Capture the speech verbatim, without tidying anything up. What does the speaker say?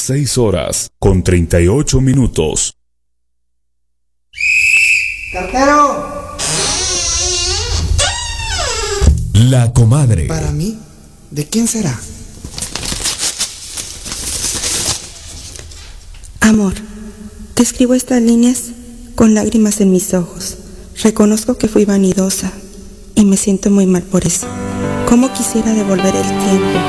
seis horas con treinta y ocho minutos. ¡Cartero! La comadre. ¿Para mí? ¿De quién será? Amor, te escribo estas líneas con lágrimas en mis ojos. Reconozco que fui vanidosa y me siento muy mal por eso. ¿Cómo quisiera devolver el tiempo